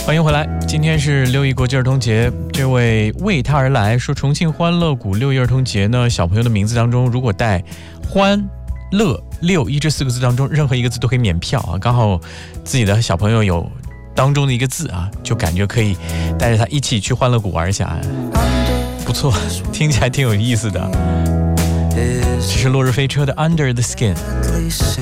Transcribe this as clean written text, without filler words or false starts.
欢迎回来，今天是6一国际儿童节，这位为他而来说，重庆欢乐谷6一儿童节呢，小朋友的名字当中如果带欢乐6一这4个字当中任何一个字都可以免票啊，刚好自己的小朋友有当中的一个字啊，就感觉可以带着他一起去欢乐谷玩一下，不错，听起来挺有意思的。这是落日飞车的 Under the Skin。